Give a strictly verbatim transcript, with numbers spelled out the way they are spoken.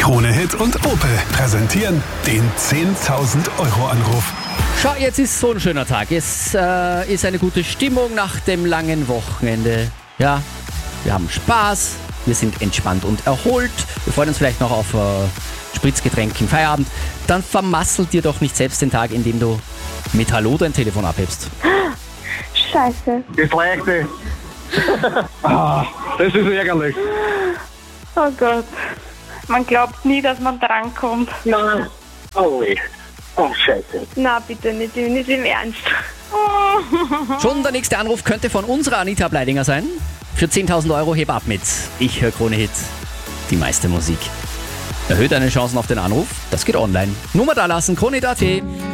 Krone Hit und Opel präsentieren den zehntausend Euro Anruf. Schau, jetzt ist so ein schöner Tag. Es äh, ist eine gute Stimmung nach dem langen Wochenende. Ja, wir haben Spaß, wir sind entspannt und erholt. Wir freuen uns vielleicht noch auf äh, Spritzgetränk im Feierabend. Dann vermassel dir doch nicht selbst den Tag, indem du mit Hallo dein Telefon abhebst. Scheiße. Das Leichte. ah, das ist ärgerlich. Oh Gott. Man glaubt nie, dass man drankommt. Nein. Oh, weh. Oh, scheiße. Na bitte, nicht, nicht im Ernst. Schon der nächste Anruf könnte von unserer Anita Bleidinger sein. Für zehntausend Euro heb ab mit Ich höre Krone Hit. Die meiste Musik. Erhöht deine Chancen auf den Anruf. Das geht online. Nummer da lassen, Krone Hit punkt at.